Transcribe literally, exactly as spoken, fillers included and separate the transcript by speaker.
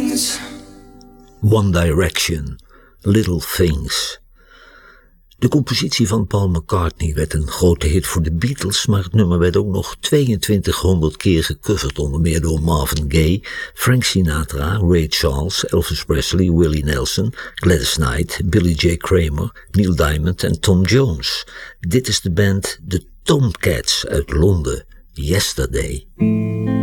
Speaker 1: One Direction, Little Things. De compositie van Paul McCartney werd een grote hit voor de Beatles, maar het nummer werd ook nog tweeëntwintighonderd keer gecoverd, onder meer door Marvin Gaye, Frank Sinatra, Ray Charles, Elvis Presley, Willie Nelson, Gladys Knight, Billy J. Kramer, Neil Diamond en Tom Jones. Dit is de band The Tomcats uit Londen, Yesterday.